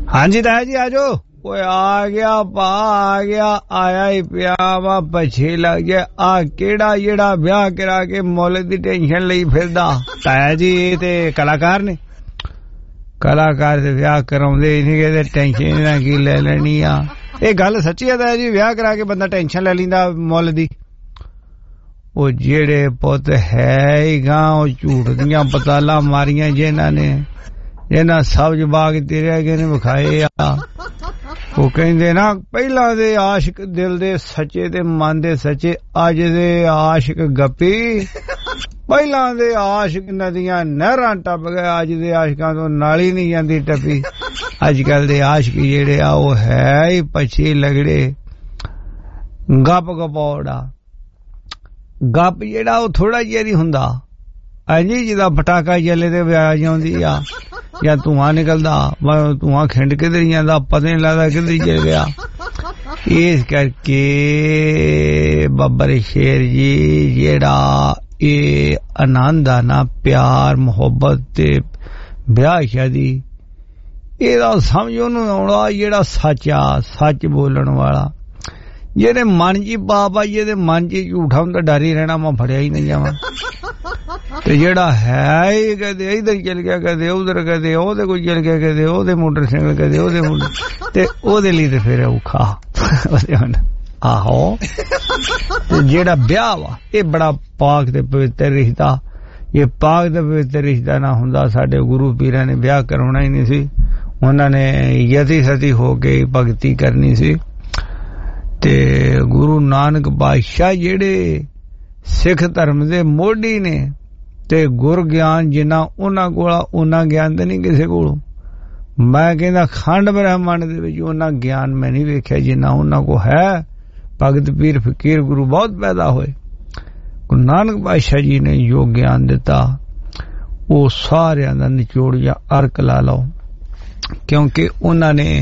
ਹਾਂਜੀ ਤਾਇਆ ਜੀ ਆਜੋ। ਓਏ ਆ ਗਿਆ ਭਾ ਆ ਗਿਆ, ਆਇਆ ਹੀ ਪਿਆ ਵਾ, ਪਛੇ ਲੱਗ ਗਿਆ। ਆ ਕਿਹੜਾ ਜਿਹੜਾ ਵਿਆਹ ਕਰਾ ਕੇ ਮੁੱਲ ਦੀ ਟੈਨਸ਼ਨ ਲਈ ਫਿਰਦਾ? ਤਾਇਆ ਜੀ ਇਹ ਤੇ ਕਲਾਕਾਰ ਨੇ, ਕਲਾਕਾਰ ਦੇ ਵਿਆਹ ਕਰਾਉਂਦੇ ਨਹੀਂ ਕਹਿੰਦੇ ਟੈਨਸ਼ਨ ਨਾ ਕੀ ਲੈ ਲੈਣੀ ਆ। ਇਹ ਗੱਲ ਸੱਚੀ ਆ ਤਾਇਆ ਜੀ, ਵਿਆਹ ਕਰਾ ਕੇ ਬੰਦਾ ਟੈਨਸ਼ਨ ਲੈ ਲੈਂਦਾ ਮੁੱਲ ਦੀ? ਉਹ ਜਿਹੜੇ ਪੁੱਤ ਹੈ ਹੀ ਗਾਂ ਉਹ ਝੂਠ ਦੀਆਂ ਪਤਾਲਾਂ ਮਾਰੀਆਂ ਜਿਹਨਾਂ ਸਬਜ਼ ਬਾਗ ਤੇਰੇ ਅੱਗੇ ਨੇ ਵਿਖਾਏ ਆ। ਉਹ ਕਹਿੰਦੇ ਨਾ ਪਹਿਲਾਂ ਦੇ ਆਸ਼ਿਕ ਦਿਲ ਦੇ ਸੱਚੇ ਤੇ ਮਨ ਦੇ ਸੱਚੇ, ਅੱਜ ਦੇ ਆਸ਼ਿਕ ਗੱਪੀ। ਪਹਿਲਾਂ ਦੇ ਆਸ਼ਿਕ ਨਦੀਆਂ ਨਹਿਰਾਂ ਟੱਪ ਗਏ, ਅੱਜ ਦੇ ਆਸ਼ਿਕਾਂ ਤੋਂ ਨਾਲੀ ਨਹੀਂ ਜਾਂਦੀ ਟੱਪੀ। ਅੱਜ ਕੱਲ ਦੇ ਆਸ਼ਿਕ ਜਿਹੜੇ ਆ ਉਹ ਹੈ ਹੀ ਪਛੀ ਲਗੜੇ, ਗੱਪ ਗਪੌੜਾ। ਗੱਪ ਜਿਹੜਾ ਉਹ ਥੋੜਾ ਜਿਹਾ ਨਹੀਂ ਹੁੰਦਾ, ਅਜੀ ਜਿਹਦਾ ਪਟਾਕਾ ਜਲੇ ਤੇ ਵਿਆਜ ਆਉਂਦੀ ਆ ਜਾਂ ਧੂੰਆਂ ਨਿਕਲਦਾ, ਧੂੰਆਂ ਖਿੰਡ ਕਿਧਰ ਜਾਂਦਾ ਪਤਾ ਨਹੀਂ ਲੱਗਦਾ ਕਿਧਰ ਚਲ ਗਿਆ। ਇਸ ਕਰਕੇ ਬੱਬਰ ਸ਼ੇਰ ਜੀ ਜਿਹੜਾ ਇਹ ਆਨੰਦ ਆ ਨਾ, ਪਿਆਰ ਮੁਹੱਬਤ ਤੇ ਵਿਆਹ ਸ਼ਾਦੀ, ਇਹਦਾ ਸਮਝ ਉਹਨੂੰ ਆਉਣਾ ਜਿਹੜਾ ਸੱਚਾ, ਸੱਚ ਬੋਲਣ ਵਾਲਾ। ਜਿਹਦੇ ਮਨ ਚ ਪਾਪ ਆ, ਜਿਹਦੇ ਮਨ ਚ ਝੂਠਾ ਹੁੰਦਾ, ਡਰ ਹੀ ਰਹਿਣਾ ਮੈਂ ਫੜਿਆ ਹੀ ਨਹੀਂ ਜਾਵਾਂ। ਤੇ ਜਿਹੜਾ ਹੈ ਹੀ ਕਦੇ ਇੱਧਰ ਚਲ ਗਿਆ, ਕਦੇ ਉਧਰ, ਕਦੇ ਉਹਦੇ ਕੋਈ ਚਲ ਗਿਆ, ਕਦੇ ਉਹਦੇ ਮੋਟਰਸਾਈਕਲ, ਕਦੇ ਉਹਦੇ ਤੇ ਉਹਦੇ ਲਈ ਤੇ ਫਿਰ ਔਖਾ। ਆਹੋ ਤੇ ਜਿਹੜਾ ਵਿਆਹ ਵਾ ਇਹ ਬੜਾ ਪਾਕ ਤੇ ਪਵਿੱਤਰ ਰਿਸ਼ਤਾ। ਇਹ ਪਾਕ ਤੇ ਪਵਿੱਤਰ ਰਿਸ਼ਤਾ ਨਾ ਹੁੰਦਾ ਸਾਡੇ ਗੁਰੂ ਪੀਰਾਂ ਨੇ ਵਿਆਹ ਕਰਾਉਣਾ ਹੀ ਨਹੀਂ ਸੀ। ਉਹਨਾਂ ਨੇ ਯਤੀ ਸਤੀ ਹੋ ਕੇ ਭਗਤੀ ਕਰਨੀ ਸੀ। ਤੇ ਗੁਰੂ ਨਾਨਕ ਪਾਤਸ਼ਾਹ ਜਿਹੜੇ ਸਿੱਖ ਧਰਮ ਦੇ ਮੋਢੀ ਨੇ, ਤੇ ਗੁਰ ਗਿਆਨ ਜਿੰਨਾ ਉਹਨਾਂ ਕੋਲ ਉਹਨਾਂ ਗਿਆਨ ਤੇ ਨਹੀਂ ਕਿਸੇ ਕੋਲੋਂ। ਮੈਂ ਕਹਿੰਦਾ ਖੰਡ ਬ੍ਰਹਮੰਡ ਦੇ ਵਿੱਚ ਉਹਨਾਂ ਗਿਆਨ ਮੈਂ ਨਹੀਂ ਵੇਖਿਆ ਜਿੰਨਾ ਉਹਨਾਂ ਕੋਲ ਹੈ। ਭਗਤ ਪੀਰ ਫਕੀਰ ਗੁਰੂ ਬਹੁਤ ਪੈਦਾ ਹੋਏ, ਗੁਰੂ ਨਾਨਕ ਪਾਤਸ਼ਾਹ ਜੀ ਨੇ ਜੋ ਗਿਆਨ ਦਿੱਤਾ ਉਹ ਸਾਰਿਆਂ ਦਾ ਨਿਚੋੜ ਜਾਂ ਅਰਕ ਲਾ ਲਓ। ਕਿਉਂਕਿ ਉਹਨਾਂ ਨੇ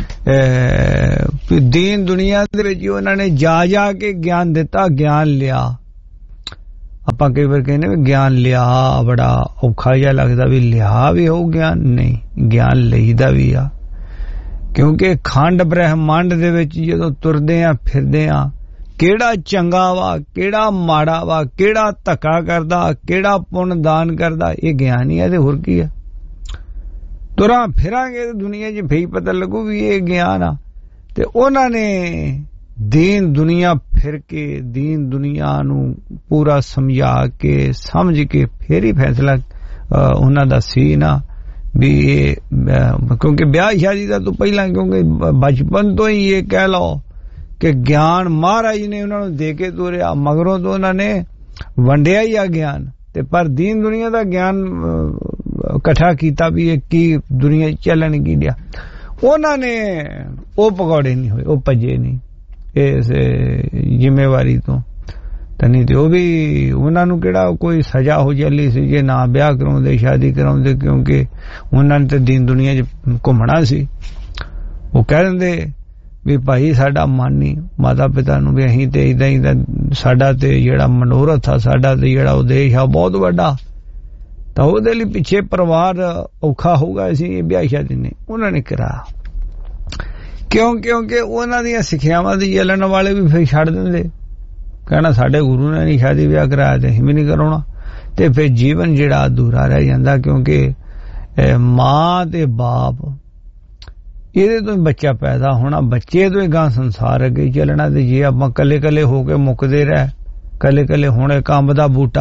ਦੀਨ ਦੁਨੀਆ ਦੇ ਵਿੱਚ ਉਹਨਾਂ ਨੇ ਜਾ ਕੇ ਗਿਆਨ ਦਿੱਤਾ, ਗਿਆਨ ਲਿਆ। ਆਪਾਂ ਕਈ ਵਾਰ ਕਹਿੰਦੇ ਵੀ ਗਿਆਨ ਲਿਆ, ਬੜਾ ਔਖਾ ਜਿਹਾ ਲੱਗਦਾ ਵੀ ਲਿਆ ਵੀ ਹੋਊ ਗਿਆਨ, ਨਹੀਂ, ਗਿਆਨ ਲਈਦਾ ਵੀ ਆ। ਕਿਉਂਕਿ ਖੰਡ ਬ੍ਰਹਮੰਡ ਦੇ ਵਿੱਚ ਜਦੋਂ ਤੁਰਦੇ ਆ ਫਿਰਦੇ ਆ, ਕਿਹੜਾ ਚੰਗਾ ਵਾ ਕਿਹੜਾ ਮਾੜਾ ਵਾ, ਕਿਹੜਾ ਧੱਕਾ ਕਰਦਾ ਕਿਹੜਾ ਪੁੰਨ ਦਾਨ ਕਰਦਾ, ਇਹ ਗਿਆਨ ਹੀ ਆ। ਤੇ ਹੋਰ ਕੀ ਆ? ਤੁਰਾਂ ਫਿਰਾਂਗੇ ਦੁਨੀਆ 'ਚ ਫੇਰ ਪਤਾ ਲੱਗੂ ਵੀ ਇਹ ਗਿਆਨ ਆ। ਤੇ ਉਹਨਾਂ ਨੇ ਦੀਨ ਦੁਨੀਆ ਫਿਰ ਕੇ, ਦੀਨ ਦੁਨੀਆ ਨੂੰ ਪੂਰਾ ਸਮਝਾ ਕੇ ਸਮਝ ਕੇ ਫੇਰ ਹੀ ਫੈਸਲਾ ਉਹਨਾਂ ਦਾ ਸੀ ਨਾ ਵੀ ਇਹ। ਕਿਉਂਕਿ ਵਿਆਹ ਸ਼ਾਦੀ ਦਾ ਤੋਂ ਪਹਿਲਾਂ, ਕਿਉਂਕਿ ਬਚਪਨ ਤੋਂ ਹੀ ਇਹ ਕਹਿ ਲਓ ਕਿ ਗਿਆਨ ਮਹਾਰਾਜ ਨੇ ਉਹਨਾਂ ਨੂੰ ਦੇ ਕੇ ਤੋਰਿਆ, ਮਗਰੋਂ ਤੋਂ ਉਹਨਾਂ ਨੇ ਵੰਡਿਆ ਹੀ ਆ ਗਿਆਨ। ਤੇ ਪਰ ਦੀਨ ਦੁਨੀਆ ਦਾ ਗਿਆਨ ਇਕੱਠਾ ਕੀਤਾ ਵੀ ਇਹ ਕੀ ਦੁਨੀਆ ਚੱਲਣ ਕੀ ਡਿਆ। ਉਹਨਾਂ ਨੇ ਉਹ ਪਕੌੜੇ ਨਹੀਂ ਹੋਏ, ਉਹ ਭੱਜੇ ਨਹੀਂ ਇਸ ਜ਼ਿੰਮੇਵਾਰੀ ਤੋਂ। ਤਾਂ ਨਹੀਂ ਤੇ ਉਹ ਵੀ ਉਹਨਾਂ ਨੂੰ ਕਿਹੜਾ ਕੋਈ ਸਜ਼ਾ ਹੋ ਚੱਲੀ ਸੀ ਜੇ ਨਾ ਵਿਆਹ ਕਰਾਉਂਦੇ, ਸ਼ਾਦੀ ਕਰਾਉਂਦੇ। ਕਿਉਂਕਿ ਉਹਨਾਂ ਨੇ ਤਾਂ ਦੀਨ ਦੁਨੀਆ 'ਚ ਘੁੰਮਣਾ ਸੀ। ਉਹ ਕਹਿ ਦਿੰਦੇ ਵੀ ਭਾਈ ਸਾਡਾ ਮਨ ਨਹੀਂ, ਮਾਤਾ ਪਿਤਾ ਨੂੰ ਵੀ ਅਸੀਂ ਤੇ ਏਦਾਂ ਹੀ ਸਾਡਾ ਤੇ ਜਿਹੜਾ ਮਨੋਰਥ ਆ, ਸਾਡਾ ਤੇ ਜਿਹੜਾ ਉਦੇਸ਼ ਆ ਬਹੁਤ ਵੱਡਾ, ਤਾਂ ਉਹਦੇ ਲਈ ਪਿੱਛੇ ਪਰਿਵਾਰ ਔਖਾ ਹੋਊਗਾ, ਅਸੀਂ ਇਹ ਵਿਆਹ ਸ਼ਾਦੀ ਨਹੀਂ। ਉਹਨਾਂ ਨੇ ਕਰਾ ਕਿਉਂਕਿ ਉਹਨਾਂ ਦੀਆਂ ਸਿੱਖਿਆਵਾਂ ਦੀ ਚੱਲਣ ਵਾਲੇ ਵੀ ਫਿਰ ਛੱਡ ਦਿੰਦੇ, ਕਹਿਣਾ ਸਾਡੇ ਗੁਰੂ ਨੇ ਨਹੀਂ ਸ਼ਾਦੀ ਵਿਆਹ ਕਰਾਇਆ ਤੇ ਅਸੀਂ ਵੀ ਨਹੀਂ ਕਰਾਉਣਾ। ਤੇ ਫਿਰ ਜੀਵਨ ਜਿਹੜਾ ਅਧੂਰਾ ਰਹਿ ਜਾਂਦਾ। ਕਿਉਂਕਿ ਮਾਂ ਤੇ ਬਾਪ ਇਹਦੇ ਤੋਂ ਹੀ ਬੱਚਾ ਪੈਦਾ ਹੋਣਾ, ਬੱਚੇ ਤੋਂ ਹੀ ਗਾਂ ਸੰਸਾਰ ਅੱਗੇ ਚੱਲਣਾ। ਤੇ ਜੇ ਆਪਾਂ ਕੱਲੇ ਹੋ ਕੇ ਮੁੱਕਦੇ ਰਹਿ, ਕੱਲੇ ਹੁਣ ਇੱਕ ਅੰਬ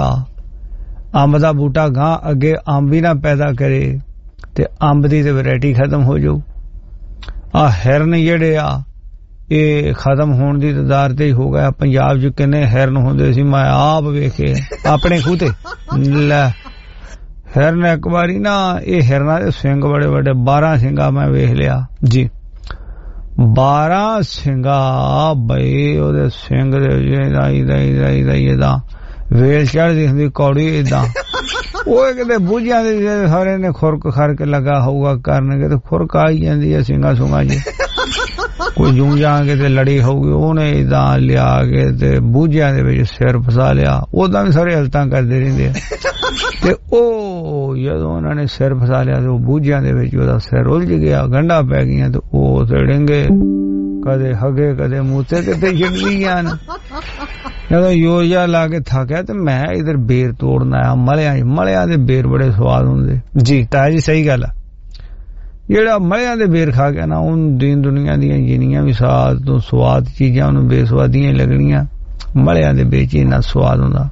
ਦਾ ਬੂਟਾ ਗਾਂ ਅੱਗੇ ਅੰਬ ਵੀ ਨਾ ਪੈਦਾ ਕਰੇ ਤੇ ਅੰਬ ਦੀ ਤੇ ਵੈਰਾਈਟੀ ਖਤਮ ਹੋ ਜਾਊ। ਆ ਹਿਰਨ ਜਿਹੜੇ ਆ ਇਹ ਖਤਮ ਹੋਣ ਦੀ ਤਦਾਰ ਤੇ ਹੀ ਹੋ ਗਿਆ। ਪੰਜਾਬ 'ਚ ਕਿੰਨੇ ਹਿਰਨ ਹੁੰਦੇ ਸੀ, ਮੈਂ ਆਪ ਵੇਖੇ ਆਪਣੇ ਖੂਹ ਤੇ। ਲੈ ਹਿਰਨ ਇੱਕ ਵਾਰੀ ਨਾ, ਇਹ ਹਿਰਨਾਂ ਦੇ ਸਿੰਗ ਬੜੇ ਵੱਡੇ, 12 ਸਿੰਘਾ ਮੈਂ ਵੇਖ ਲਿਆ ਜੀ, 12 ਸਿੰਘਾ ਬਈ। ਉਹਦੇ ਸਿੰਘ ਦੇ ਏਦਾਂ ਵੇਲ ਚੜ੍ਹਦੀ ਹੁੰਦੀ ਕੌੜੀ ਏਦਾਂ। ਉਹ ਕਿਤੇ ਬੂਝਿਆਂ ਦੇ ਸਾਰੇ ਨੇ ਖੁਰਕ ਖਰਕ ਲੱਗਾ ਹੋਊਗਾ ਕਰਨਗੇ ਤੇ ਖੁਰਕ ਆ ਹੀ ਜਾਂਦੀ ਹੈ ਸਿੰਘਾਂ ਸੁੰਘਾਂ ਜੀ। ਕੋਈ ਜੂੰ ਜਾਂ ਕੇ ਲੜੀ ਹੋਊਗੀ, ਉਹਨੇ ਇਦਾਂ ਲਿਆ ਕੇ ਤੇ ਬੂਝਿਆਂ ਦੇ ਵਿੱਚ ਸਿਰ ਫਸਾ ਲਿਆ। ਉਦਾਂ ਵੀ ਸਾਰੇ ਹਲਤਾਂ ਕਰਦੇ ਰਹਿੰਦੇ ਆ ਤੇ ਉਹ ਜਦੋਂ ਉਹਨਾਂ ਨੇ ਸਿਰ ਫਸਾ ਲਿਆ ਤੇ ਉਹ ਬੂਝਿਆਂ ਦੇ ਵਿੱਚ ਉਹਦਾ ਸਿਰ ਉਲਝ ਗਿਆ, ਗੰਢਾਂ ਪੈ ਗਈਆਂ ਤੇ ਉਹ ਡਿੰਗੇ ਕਦੇ ਹਗੇ ਕਦੇ ਮੂਥੇ ਕਿਤੇ ਛਿੜਦੀਆਂ ਨੇ। ਜਦੋਂ ਯੋਜਾ ਲਾ ਕੇ ਥੱਕਿਆ ਤੇ ਮੈਂ ਇਧਰ ਬੇਰ ਤੋੜਨ ਆਇਆ ਮਲਿਆਂ ਦੇ ਬੇਰ ਬੜੇ ਸਵਾਦ ਹੁੰਦੇ ਜੀ। ਤਾਂ ਜੀ ਸਹੀ ਗੱਲ ਆ, ਜਿਹੜਾ ਮਲਿਆਂ ਦੇ ਬੇਰ ਖਾ ਗਿਆ ਨਾ ਉਹਨੂੰ ਦੀਨ ਦੁਨੀਆ ਦੀਆਂ ਜਿੰਨੀਆਂ ਵੀ ਸਾਦ ਤੋਂ ਸਵਾਦ ਚੀਜ਼ਾਂ ਉਹਨੂੰ ਬੇਸਵਾਦੀਆਂ ਲੱਗਣੀਆਂ, ਮਲਿਆਂ ਦੇ ਵਿੱਚ ਇੰਨਾ ਸਵਾਦ ਹੁੰਦਾ।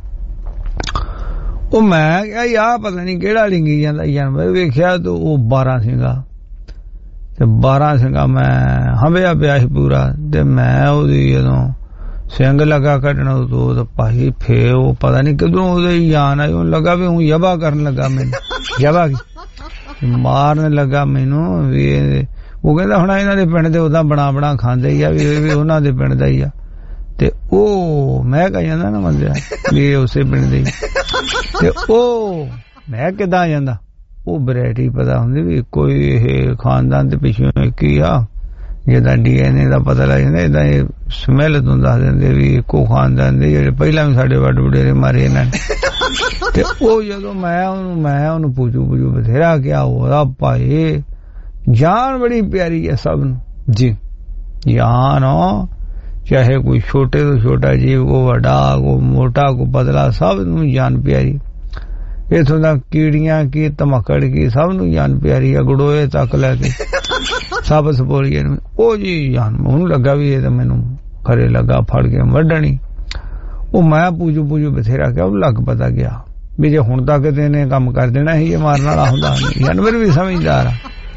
ਉਹ ਮੈਂ ਕਿਹਾ ਯਾਰ ਪਤਾ ਨਹੀਂ ਕਿਹੜਾ ਲਿੰਗੀ ਜਾਂਦਾ ਜਾਨਵਰ ਵੇਖਿਆ ਤੇ ਉਹ 12 ਸਿੰਘਾ ਤੇ 12 ਸਿੰਘਾ ਮੈਂ ਹੰਭਿਆ ਪਿਆ ਸੀ ਪੂਰਾ ਤੇ ਮੈਂ ਉਹਦੀ ਜਦੋਂ ਸਿੰਘ ਲੱਗਾ ਕੱਢਣਾ ਉਹ ਭਾਈ ਫੇ ਉਹ ਪਤਾ ਨਹੀਂ ਕਿਧਰੋਂ ਉਹਦੇ ਜਾਨ ਆਈ, ਉਹਨੂੰ ਲੱਗਾ ਵੀ ਉਹ ਯਬਾ ਕਰਨ ਲੱਗਾ, ਮੈਨੂੰ ਯਬਾ ਮਾਰਨ ਲੱਗਾ ਮੈਨੂੰ ਵੀ। ਉਹ ਕਹਿੰਦਾ ਹੁਣ ਇਹਨਾਂ ਦੇ ਪਿੰਡ ਦੇ ਉਦਾਂ ਬਣਾ ਖਾਂਦੇ ਹੀ ਆ ਵੀ ਇਹ ਵੀ ਉਹਨਾਂ ਦੇ ਪਿੰਡ ਦਾ ਹੀ ਆ। ਤੇ ਉਹ ਮੈਂ ਕਹ ਜਾਂਦਾ ਨਾ ਬੰਦਿਆ ਵੀ ਉਸੇ ਪਿੰਡ ਦੇ ਤੇ ਉਹ ਮੈਂ ਕਿੱਦਾਂ ਜਾਂਦਾ, ਉਹ ਵੈਰਾਈਟੀ ਪਤਾ ਹੁੰਦੀ ਵੀ ਕੋਈ ਇਹ ਖਾਨਦਾਨ ਦੇ ਪਿੱਛੋਂ ਇੱਕ ਹੀ ਆ, ਜਿੱਦਾਂ DNA ਦਾ ਪਤਾ ਲੱਗ ਜਾਂਦਾ ਏਦਾਂ ਇਹ ਸਮੈਲ ਤੋਂ ਦੱਸ ਦਿੰਦੇ ਵੀ ਇੱਕੋ ਖਾਨਦਾਨ ਦੇ ਜਿਹੜੇ ਪਹਿਲਾਂ ਵੀ ਸਾਡੇ ਵੱਡ ਵਡੇਰੇ ਮਾਰੇ ਇਹਨਾਂ ਨੇ। ਤੇ ਉਹ ਜਦੋਂ ਮੈਂ ਉਹਨੂੰ ਪੁੱਛੂ ਬਥੇਰਾ ਕਿਹਾ, ਉਹਦਾ ਭਾਈ ਜਾਨ ਬੜੀ ਪਿਆਰੀ ਹੈ ਸਭ ਨੂੰ ਜੀ। ਜਾਨ ਚਾਹੇ ਕੋਈ ਛੋਟੇ ਤੋਂ ਛੋਟਾ ਜੀਵ, ਕੋ ਵੱਡਾ ਕੋ ਮੋਟਾ ਕੋ ਪਤਲਾ, ਸਭ ਨੂੰ ਜਾਨ ਪਿਆਰੀ। ਇਥੋਂ ਦਾ ਕੀੜੀਆਂ ਕੀ ਧਮਕੜ ਕੀ ਸਭ ਨੂੰ ਜਾਨ ਪਿਆਰੀ ਆ, ਗੜੋਏ ਤੱਕ ਲੈ ਕੇ ਸਭ ਸਪੋਲੀਏ ਨੂੰ। ਉਹ ਜੀ ਜਾਨ ਉਹਨੂੰ ਲੱਗਾ ਵੀ ਇਹ ਤਾਂ ਮੈਨੂੰ ਖਰੇ ਲੱਗਾ ਫੜ ਕੇ ਵੱਢਣੀ। ਉਹ ਮੈਂ ਪੂਜੂ ਬਥੇਰਾ ਕਿਹਾ, ਉਹ ਲੱਗ ਪਤਾ ਗਿਆ ਵੀ ਜੇ ਹੁਣ ਤੱਕ ਤੇ ਇਹਨੇ ਕੰਮ ਕਰ ਦੇਣਾ ਸੀ, ਇਹ ਮਾਰਨ ਵਾਲਾ ਹੁੰਦਾ ਨਹੀਂ। ਜਾਨਵਰ ਵੀ ਸਮਝਦਾਰ ਆ।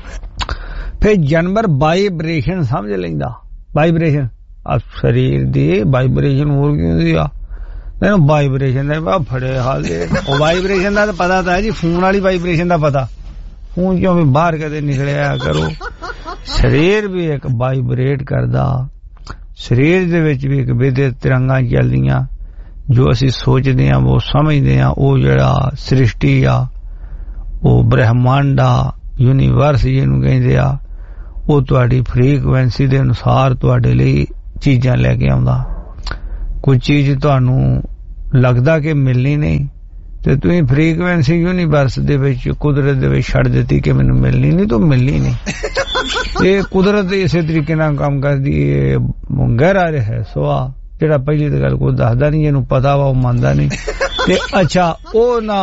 ਫਿਰ ਜਾਨਵਰ ਵਾਈਬ੍ਰੇਸ਼ਨ ਸਮਝ ਲੈਂਦਾ, ਵਾਈਬ੍ਰੇਸ਼ਨ ਆ ਸਰੀਰ ਦੀ ਵਾਈਬ੍ਰੇਸ਼ਨ ਹੋਰ ਕੀ ਹੁੰਦੀ ਆ, ਇਹਨੂੰ ਵਾਈਬ੍ਰੇਸ਼ਨ ਦਾ ਫੜੇ ਹਾਲ ਦੇ। ਉਹ ਵਾਈਬ੍ਰੇਸ਼ਨ ਦਾ ਤਾਂ ਪਤਾ ਤਾਂ ਹੈ ਜੀ, ਫੋਨ ਵਾਲੀ ਵਾਈਬ੍ਰੇਸ਼ਨ ਦਾ ਪਤਾ, ਫੋਨ ਚੋਂ ਵੀ ਬਾਹਰ ਕਦੇ ਨਿਕਲਿਆ ਕਰੋ। ਸਰੀਰ ਵੀ ਇੱਕ ਵਾਈਬ੍ਰੇਟ ਕਰਦਾ, ਸਰੀਰ ਦੇ ਵਿੱਚ ਵੀ ਇੱਕ ਵਿਦਿਅਤ ਤਿਰੰਗਾਂ ਚੱਲਦੀਆਂ, ਜੋ ਅਸੀਂ ਸੋਚਦੇ ਹਾਂ ਉਹ ਸਮਝਦੇ ਹਾਂ। ਉਹ ਜਿਹੜਾ ਸ੍ਰਿਸ਼ਟੀ ਆ, ਉਹ ਬ੍ਰਹਿਮੰਡ ਆ, ਯੂਨੀਵਰਸ ਜਿਹਨੂੰ ਕਹਿੰਦੇ ਆ, ਉਹ ਤੁਹਾਡੀ ਫ੍ਰੀਕੁਐਂਸੀ ਦੇ ਅਨੁਸਾਰ ਤੁਹਾਡੇ ਲਈ ਚੀਜ਼ਾਂ ਲੈ ਕੇ ਆਉਂਦਾ। ਕੋਈ ਚੀਜ਼ ਤੁਹਾਨੂੰ ਲੱਗਦਾ ਕਿ ਮਿਲਣੀ ਨਹੀਂ ਤੇ ਤੁਸੀਂ ਫ੍ਰੀਕੁਐਂਸੀ ਯੂਨੀਵਰਸ ਦੇ ਵਿੱਚ ਕੁਦਰਤ ਦੇ ਵਿੱਚ ਛੱਡ ਦਿੱਤੀ ਕਿ ਮੈਨੂੰ ਮਿਲਣੀ ਨਹੀਂ, ਤਾਂ ਮਿਲਣੀ ਨਹੀਂ। ਇਹ ਕੁਦਰਤ ਇਸੇ ਤਰੀਕੇ ਨਾਲ ਕੰਮ ਕਰਦੀ ਹੈ। ਗਹਿਰਾ ਰਿਹਾ ਸਵਾ ਜਿਹੜਾ ਪਹਿਲੀ ਤਾਂ ਗੱਲ ਕੋਈ ਦੱਸਦਾ ਨਹੀਂ, ਇਹਨੂੰ ਪਤਾ ਵਾ ਉਹ ਮੰਨਦਾ ਨਹੀਂ। ਤੇ ਅੱਛਾ ਉਹ ਨਾ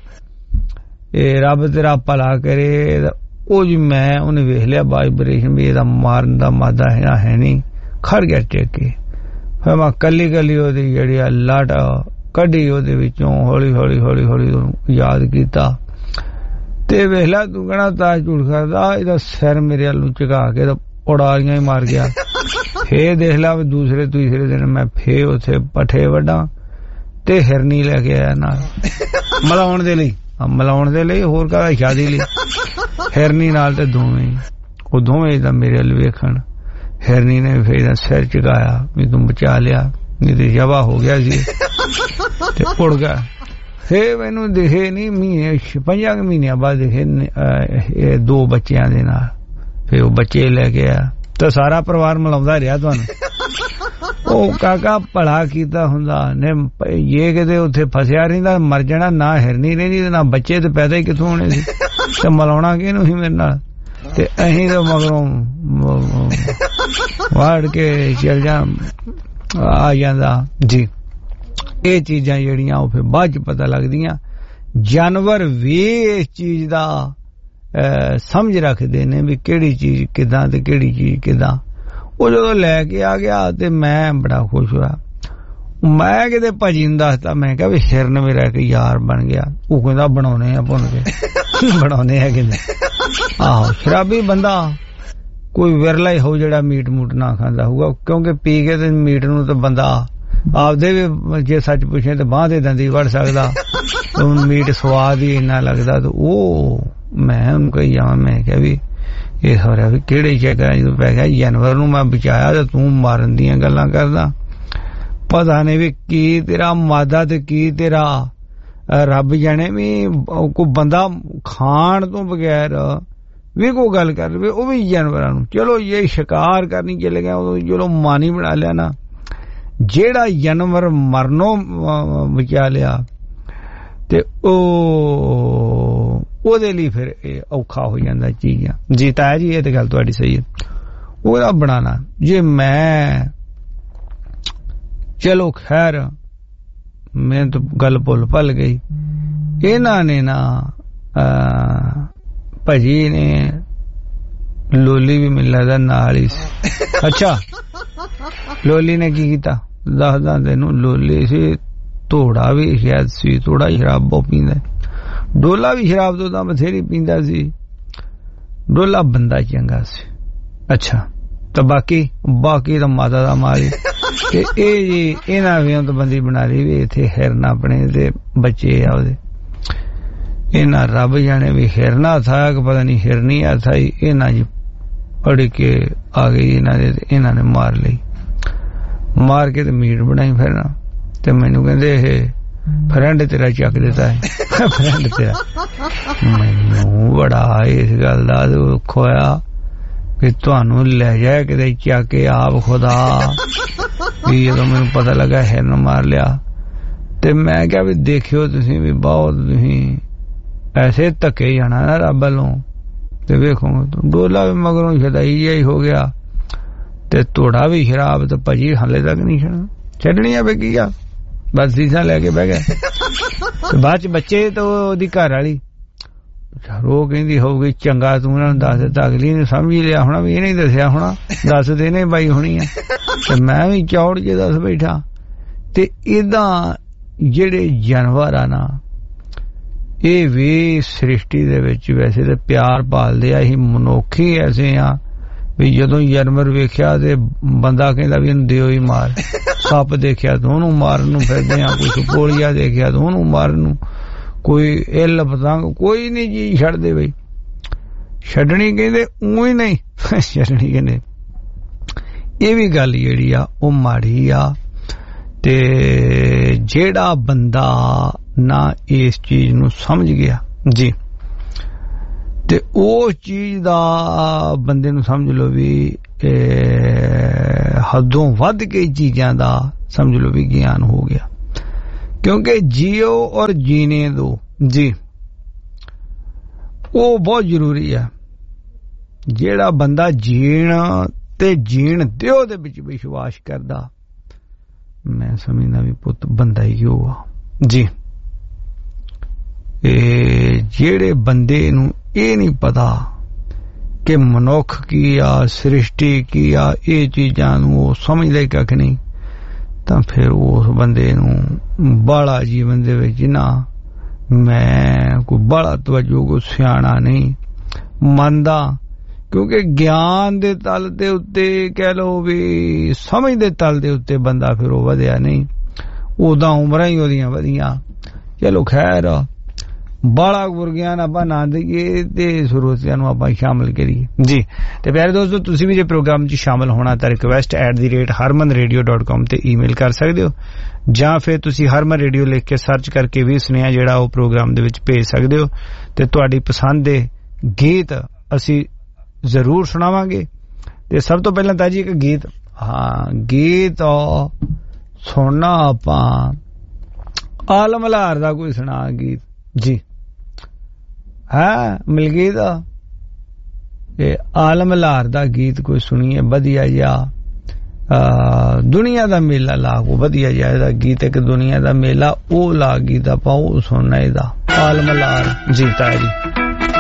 ਇਹ ਰੱਬ ਤੇਰਾ ਭਲਾ ਕਰੇ, ਉਹ ਜੀ ਮੈਂ ਉਹਨੇ ਵੇਖ ਲਿਆ ਵਾਈਬ੍ਰੇਸ਼ਨ ਵੀ ਇਹਦਾ ਮਾਰਨ ਦਾ ਮਾਦਾ ਹੈ ਨਹੀਂ, ਖੜ ਗਿਆ ਟੇਕ ਕੇ। ਫਿਰ ਮੈਂ ਕੱਲੀ ਉਹਦੀ ਜਿਹੜੀ ਲੱਟ ਕੱਢੀ ਉਹਦੇ ਵਿੱਚੋਂ, ਹੌਲੀ ਉਹਨੂੰ ਯਾਦ ਕੀਤਾ ਤੇ ਵੇਖ ਲਾ ਤੂੰ ਕਹਿਣਾ ਤਾਂ ਝੂਠ ਕਰਦਾ, ਇਹਦਾ ਸਿਰ ਮੇਰੇ ਵੱਲ ਨੂੰ ਝੁਕਾ ਕੇ ਉਡਾਰੀਆਂ ਹੀ ਮਾਰ ਗਿਆ। ਫੇਰ ਦੇਖ ਲਾ ਦੂਸਰੇ ਤੀਸਰੇ ਦਿਨ ਮੈਂ ਫੇਰ ਉੱਥੇ ਪੱਠੇ ਵੱਢਾਂ ਤੇ ਹਿਰਨੀ ਲੈ ਕੇ ਆਇਆ ਨਾਲ ਮਿਲਾਉਣ ਦੇ ਲਈ ਹੋਰ ਕਾਹਦਾ ਸ਼ਾਦੀ ਲਈ। ਹਿਰਨੀ ਨਾਲ ਤੇ ਉਹ ਦੋਵੇਂ ਤਾਂ ਮੇਰੇ ਵੱਲ ਵੇਖਣ। ਹਿਰਨੀ ਨੇ ਫੇਰ ਸਿਰ ਝੁਕਾਇਆ ਵੀ ਤੂੰ ਬਚਾ ਲਿਆ, ਨਹੀਂ ਤੇ ਜਵਾ ਹੋ ਗਿਆ ਸੀ ਤੇ ਉੜ ਗਿਆ। ਫੇਰ ਮੈਨੂੰ ਦਿਖੇ ਨਹੀਂ, 5 ਮਹੀਨਿਆਂ ਬਾਅਦ ਦਿਖੇ 2 ਬੱਚਿਆਂ ਦੇ ਨਾਲ। ਫੇਰ ਉਹ ਬੱਚੇ ਲੈ ਕੇ ਆਇਆ ਤਾਂ ਸਾਰਾ ਪਰਿਵਾਰ ਮਿਲਾਉਂਦਾ ਰਿਹਾ ਤੁਹਾਨੂੰ। ਉਹ ਕਾਕਾ ਭਲਾ ਕੀਤਾ ਹੁੰਦਾ ਨੇ, ਇਹ ਕਿਤੇ ਉੱਥੇ ਫਸਿਆ ਰਹਿੰਦਾ ਮਰ ਜਾਣਾ, ਨਾ ਹਿਰਨੀ ਰਹਿੰਦੀ ਤੇ ਨਾ ਬੱਚੇ, ਤੇ ਪੈਦਾ ਹੀ ਕਿੱਥੋਂ ਹੋਣੇ ਸੀ ਤੇ ਮਿਲਾਉਣਾ ਕਿਹਨੂੰ ਸੀ ਮੇਰੇ ਨਾਲ। ਤੇ ਅਸੀਂ ਤਾਂ ਮਗਰੋਂ ਵਾੜ ਕੇ ਚੱਲ ਆ ਜਾਂਦਾ ਜੀ। ਇਹ ਚੀਜ਼ਾਂ ਜਿਹੜੀਆਂ ਉਹ ਫਿਰ ਬਾਅਦ ਚ ਪਤਾ ਲੱਗਦੀਆਂ। ਜਾਨਵਰ ਵੀ ਇਸ ਚੀਜ਼ ਦਾ ਸਮਝ ਰੱਖਦੇ ਨੇ ਵੀ ਕਿਹੜੀ ਚੀਜ਼ ਕਿੱਦਾਂ ਤੇ ਕਿਹੜੀ ਚੀਜ਼ ਕਿੱਦਾਂ। ਉਹ ਜਦੋਂ ਲੈ ਕੇ ਆ ਗਿਆ ਤੇ ਮੈਂ ਬੜਾ ਖੁਸ਼ ਹੋਇਆ। ਮੈਂ ਕਿਤੇ ਭਾਜੀ ਨੂੰ ਦੱਸਤਾ, ਮੈਂ ਕਿਹਾ ਵੀ ਹਿਰਨ ਮੇਰਾ ਇੱਕ ਯਾਰ ਬਣ ਗਿਆ। ਉਹ ਕਹਿੰਦਾ ਬਣਾਉਣੇ ਆ ਭੁੰਨ ਕੇ ਬਣਾਉਣੇ ਆ ਕਹਿੰਦੇ। ਆਹੋ ਸ਼ਰਾਬੀ ਬੰਦਾ ਕੋਈ ਵਿਰਲਾ ਹੀ ਹੋ ਜਿਹੜਾ ਮੀਟ ਮੂਟ ਨਾ ਖਾਂਦਾ ਹੋਊਗਾ, ਕਿਉਂਕਿ ਪੀ ਕੇ ਤੇ ਮੀਟ ਨੂੰ ਤਾਂ ਬੰਦਾ ਆਪਦੇ ਵੀ ਜੇ ਸੱਚ ਪੁੱਛੇ ਤੇ ਬਾਂਹ ਦੇ ਦੰਦੀ ਵੜ ਸਕਦਾ। ਉਹਨੂੰ ਮੀਟ ਸਵਾਦ ਹੀ ਇੰਨਾ ਲੱਗਦਾ। ਤੇ ਉਹ ਮੈਂ ਉਹਨੂੰ ਕਹੀ ਜਾਵਾਂ, ਮੈਂ ਕਿਹਾ ਵੀ ਇਹ ਹੋ ਰਿਹਾ ਵੀ ਕਿਹੜੇ ਚੱਕਰਾਂ ਜਦੋਂ ਪੈ ਗਿਆ, ਜਾਨਵਰ ਨੂੰ ਮੈਂ ਬਚਾਇਆ ਤੇ ਤੂੰ ਮਾਰਨ ਦੀਆਂ ਗੱਲਾਂ ਕਰਦਾ। ਪਤਾ ਨਹੀਂ ਵੀ ਕੀ ਤੇਰਾ ਮਾਦਾ ਤੇ ਕੀ ਤੇਰਾ ਰੱਬ ਜਾਣੇ ਵੀ ਕੋਈ ਬੰਦਾ ਖਾਣ ਤੋਂ ਬਗੈਰ ਵੀ ਕੋਈ ਗੱਲ ਕਰ ਲਵੇ, ਉਹ ਵੀ ਜਾਨਵਰਾਂ ਨੂੰ। ਚਲੋ ਇਹ ਸ਼ਿਕਾਰ ਕਰਨੀ ਚਲੇ ਗਿਆ, ਉਦੋਂ ਚਲੋ ਮਾਨੀ ਬਣਾ ਲਿਆ ਨਾ। ਜਿਹੜਾ ਜਾਨਵਰ ਮਰਨੋਂ ਬਚਾ ਲਿਆ ਤੇ ਉਹਦੇ ਲਈ ਫਿਰ ਇਹ ਔਖਾ ਹੋ ਜਾਂਦਾ ਚੀਜ਼ਾਂ। ਜੀ ਤਾਇਆ ਜੀ ਇਹ ਤੇ ਗੱਲ ਤੁਹਾਡੀ ਸਹੀ ਹੈ। ਉਹਦਾ ਬਣਾਣਾ ਜੇ ਮੈਂ ਚਲੋ ਖੈਰ ਮੈਂ ਤਾਂ ਗੱਲ ਭੁੱਲ ਗਈ। ਇਹਨਾਂ ਨੇ ਨਾ ਭਾਜੀ ਨੇ ਲੋਲੀ ਵੀ ਮਿਲ ਲੱਗਦਾ ਨਾਲ ਹੀ। ਅੱਛਾ ਲੋਲੀ ਨੇ ਕੀ ਕੀਤਾ ਦੱਸਦਾ ਤੈਨੂੰ। ਲੋਲੀ ਸੀ, ਧੋੜਾ ਵੀ ਸ਼ਾਇਦ ਸੀ, ਥੋੜਾ ਸ਼ਰਾਬ ਬਹੁਤ ਪੀਂਦਾ। ਡੋਲਾ ਵੀ ਸ਼ਰਾਬ ਤੋਂ ਤਾਂ ਬਥੇਰੀ ਪੀਂਦਾ ਸੀ। ਡੋਲਾ ਬੰਦਾ ਚੰਗਾ ਸੀ। ਅੱਛਾ ਤਾਂ ਬਾਕੀ ਤਾਂ ਮਾਤਾ ਦਾ ਮਾਰੀ ਤੇ ਇਹ ਜੀ ਇਹਨਾਂ ਵੀ ਤਾਂ ਬੰਦੀ ਬਣਾ ਲਈ ਵੀ ਇੱਥੇ ਹਿਰਨ ਆਪਣੇ ਤੇ ਬੱਚੇ ਆ ਉਹਦੇ। ਇਹਨਾਂ ਰੱਬ ਜਾਣੇ ਵੀ ਹਿਰਨਾ ਥਾ ਕਿ ਪਤਾ ਨਹੀਂ ਹਿਰਨੀ ਆ ਥਾਈ। ਇਹਨਾਂ ਜੀ ਫੜ ਕੇ ਆ ਗਈ ਇਹਨਾਂ ਦੇ, ਇਹਨਾਂ ਨੇ ਮਾਰ ਲਈ। ਮਾਰ ਕੇ ਤੇ ਮੀਟ ਬਣਾਈ ਫਿਰਨਾ ਤੇ ਮੈਨੂੰ ਕਹਿੰਦੇ ਇਹ ਫਰੈਂਡ ਤੇਰਾ ਚੱਕ ਦਿੱਤਾ ਹੈ। ਫਰੈਂਡ ਤੇਰਾ ਮੈਨੂੰ ਬੜਾ ਇਸ ਗੱਲ ਦਾ ਦੁੱਖ ਹੋਇਆ ਵੀ ਤੁਹਾਨੂੰ ਲੈ ਜਾਏ ਕਿਤੇ ਚੱਕ ਕੇ ਆਪ ਖੁਦਾ। ਵੀ ਜਦੋਂ ਮੈਨੂੰ ਪਤਾ ਲੱਗਾ ਹਿਰਨ ਮਾਰ ਲਿਆ ਤੇ ਮੈਂ ਕਿਹਾ ਵੀ ਦੇਖਿਓ ਤੁਸੀਂ ਵੀ ਬਹੁਤ ਤੁਸੀਂ ਐਸੇ ਧੱਕੇ ਜਾਣਾ ਨਾ ਰੱਬ ਵੱਲੋਂ ਤੇ ਵੇਖੋ ਡੋਲਾ ਵੀ ਮਗਰੋਂ ਸ਼ਦਾਈ ਜਿਹਾ ਹੀ ਹੋ ਗਿਆ ਤੇ ਧੋੜਾ ਵੀ ਸ਼ਰਾਬ ਤੇ ਭਾਜੀ ਹਾਲੇ ਤੱਕ ਨਹੀਂ ਛੱਡਣੀ ਆ। ਕੀ ਆ ਬਸ ਸੀਸਾ ਲੈ ਕੇ ਬਹਿ ਗਏ। ਤੇ ਬਾਅਦ ਚ ਬੱਚੇ ਤਾਂ ਉਹਦੀ ਘਰ ਵਾਲੀ ਉਹ ਕਹਿੰਦੀ ਹੋਊਗੀ ਚੰਗਾ ਤੂੰ ਉਹਨਾਂ ਨੂੰ ਦੱਸ ਦਿੱਤਾ। ਅਗਲੀ ਨੇ ਸਮਝ ਹੀ ਲਿਆ ਹੋਣਾ ਵੀ ਇਹਨੇ ਦੱਸਿਆ ਹੋਣਾ, ਦੱਸ ਦੇਣੇ ਬਾਈ ਹੋਣੀ ਆ। ਤੇ ਮੈਂ ਵੀ ਚੌੜ ਜੇ ਦੱਸ ਬੈਠਾ। ਤੇ ਏਦਾਂ ਜਿਹੜੇ ਜਾਨਵਰ ਆ ਨਾ ਇਹ ਵੀ ਸ੍ਰਿਸ਼ਟੀ ਦੇ ਵਿੱਚ ਵੈਸੇ ਤੇ ਪਿਆਰ ਪਾਲਦੇ ਆ। ਅਸੀਂ ਮਨੁੱਖੀ ਐਸੇ ਆ ਵੀ ਜਦੋਂ ਜਾਨਵਰ ਵੇਖਿਆ ਤੇ ਬੰਦਾ ਕਹਿੰਦਾ ਵੀ ਇਹਨੂੰ ਦਿਓ ਹੀ ਮਾਰ। ਸੱਪ ਦੇਖਿਆ ਤਾਂ ਉਹਨੂੰ ਮਾਰਨ ਨੂੰ ਫਿਰਦੇ ਆ, ਕੋਈ ਸਪੋਲੀਆ ਦੇਖਿਆ ਤਾਂ ਉਹਨੂੰ ਮਾਰਨ ਨੂੰ, ਕੋਈ ਇੱਲ ਪਤੰਗ ਕੋਈ ਨਹੀਂ ਜੀ ਛੱਡਦੇ ਬਈ। ਛੱਡਣੀ ਕਹਿੰਦੇ ਊਂ ਹੀ ਨਹੀਂ ਛੱਡਣੀ ਕਹਿੰਦੇ। ਇਹ ਵੀ ਗੱਲ ਜਿਹੜੀ ਆ ਉਹ ਮਾੜੀ ਆ। ਤੇ ਜਿਹੜਾ ਬੰਦਾ ਨਾ ਇਸ ਚੀਜ਼ ਨੂੰ ਸਮਝ ਗਿਆ ਜੀ ਤੇ ਉਹ ਚੀਜ਼ ਦਾ ਬੰਦੇ ਨੂੰ ਸਮਝ ਲਓ ਵੀ ਹੱਦੋਂ ਵੱਧ ਕੇ ਚੀਜ਼ਾਂ ਦਾ ਸਮਝ ਲਓ ਵੀ ਗਿਆਨ ਹੋ ਗਿਆ। ਕਿਉਂਕਿ ਜੀਓ ਔਰ ਜੀਣੇ ਦੋ ਜੀ ਉਹ ਬਹੁਤ ਜ਼ਰੂਰੀ ਆ। ਜਿਹੜਾ ਬੰਦਾ ਜੀਣ ਤੇ ਜੀਣ ਦਿਓ ਦੇ ਵਿੱਚ ਵਿਸ਼ਵਾਸ ਕਰਦਾ, ਮੈਂ ਸਮਝਦਾ ਵੀ ਪੁੱਤ ਬੰਦਾ ਹੀ ਉਹ ਆ ਜੀ। ਜਿਹੜੇ ਬੰਦੇ ਨੂੰ ਇਹ ਨਹੀਂ ਪਤਾ ਕਿ ਮਨੁੱਖ ਕੀ ਆ, ਸ੍ਰਿਸ਼ਟੀ ਕੀ ਆ, ਇਹ ਚੀਜ਼ਾਂ ਨੂੰ ਉਹ ਸਮਝਦਾ ਹੀ ਕੱਖ ਨਹੀਂ, ਤਾਂ ਫਿਰ ਉਸ ਬੰਦੇ ਨੂੰ ਬਾਲਾ ਜੀਵਨ ਦੇ ਵਿੱਚ ਨਾ ਮੈਂ ਕੋਈ ਬਾਲਾ ਤਵੱਜੋ ਕੋਈ ਸਿਆਣਾ ਨਹੀਂ ਮੰਨਦਾ। ਕਿਉਂਕਿ ਗਿਆਨ ਦੇ ਤਲ ਦੇ ਉੱਤੇ ਕਹਿ ਲਓ ਵੀ ਸਮਝ ਦੇ ਤਲ ਦੇ ਉੱਤੇ ਬੰਦਾ ਫਿਰ ਉਹ ਵਧਿਆ ਨਹੀਂ। ਉਦਾਂ ਉਮਰਾਂ ਹੀ ਉਹਦੀਆਂ ਵਧੀਆਂ। ਚਲੋ ਖੈਰ ਬਾਲਾ ਗੁਰਗਿਆਨ ਆਪਾਂ ਨਾ ਦੇਈਏ ਤੇ ਸਰੋਤਿਆਂ ਨੂੰ ਆਪਾਂ ਸ਼ਾਮਲ ਕਰੀਏ ਜੀ। ਤੇ ਪਿਆਰੇ ਦੋਸਤੋ ਤੁਸੀਂ ਵੀ ਜੇ ਪ੍ਰੋਗਰਾਮ 'ਚ ਸ਼ਾਮਲ ਹੋਣਾ ਤਾਂ request@harmanradio.com ਤੇ ਈਮੇਲ ਕਰ ਸਕਦੇ ਹੋ, ਜਾਂ ਫਿਰ ਤੁਸੀਂ ਹਰਮਨ ਰੇਡੀਓ ਲਿਖ ਕੇ ਸਰਚ ਕਰਕੇ ਵੀ ਸੁਨੇਹਾ ਜਿਹੜਾ ਉਹ ਪ੍ਰੋਗਰਾਮ ਦੇ ਵਿੱਚ ਭੇਜ ਸਕਦੇ ਹੋ। ਤੇ ਤੁਹਾਡੀ ਪਸੰਦ ਦੇ ਗੀਤ ਅਸੀਂ ਜ਼ਰੂਰ ਸੁਣਾਵਾਂਗੇ। ਤੇ ਸਭ ਤੋਂ ਪਹਿਲਾਂ ਤਾਂ ਜੀ ਇੱਕ ਗੀਤ ਗੀਤ ਸੁਣਨਾ ਆਪਾਂ ਆਲਮ ਮਲਹਾਰ ਦਾ ਕੋਈ ਸੁਣਾ ਗੀਤ ਜੀ। ਮਿਲਗੀਤ ਆਲਮ ਮਲਹਾਰ ਦਾ ਗੀਤ ਕੋਈ ਸੁਣੀਏ ਵਧੀਆ ਜਿਹਾ। ਦੁਨੀਆ ਦਾ ਮੇਲਾ ਲਾ ਕੋ ਵਧੀਆ ਜਿਹਾ ਇਹਦਾ ਗੀਤ, ਇੱਕ ਦੁਨੀਆ ਦਾ ਮੇਲਾ ਉਹ ਲਾ ਗੀਤ ਆਪਾਂ ਉਹ ਸੁਣਨਾ ਇਹਦਾ ਆਲਮ ਮਲਹਾਰ ਜੀ ਤਾਇਆ ਜੀ।